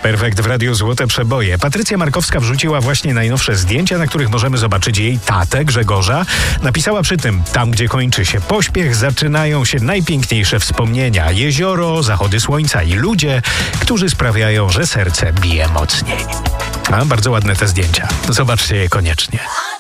Perfekt w Radiu Złote Przeboje. Patrycja Markowska wrzuciła właśnie najnowsze zdjęcia, na których możemy zobaczyć jej tatę Grzegorza. Napisała przy tym: tam, gdzie kończy się pośpiech, zaczynają się najpiękniejsze wspomnienia. Jezioro, zachody słońca i ludzie, którzy sprawiają, że serce bije mocniej. A bardzo ładne te zdjęcia. Zobaczcie je koniecznie.